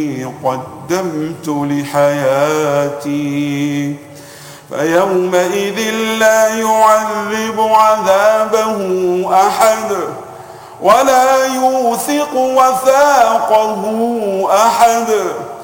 قدمت لحياتي. فيومئذ لا يعذب عذابه أحد ولا يوثق وثاقه أحد.